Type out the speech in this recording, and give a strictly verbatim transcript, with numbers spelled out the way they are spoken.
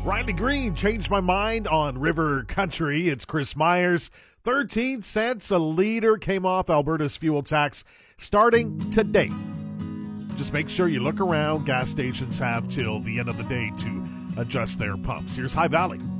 Riley Green changed my mind on River Country. It's Chris Myers. thirteen cents a liter came off Alberta's fuel tax starting today. Just make sure you look around. Gas stations have till the end of the day to adjust their pumps. Here's High Valley.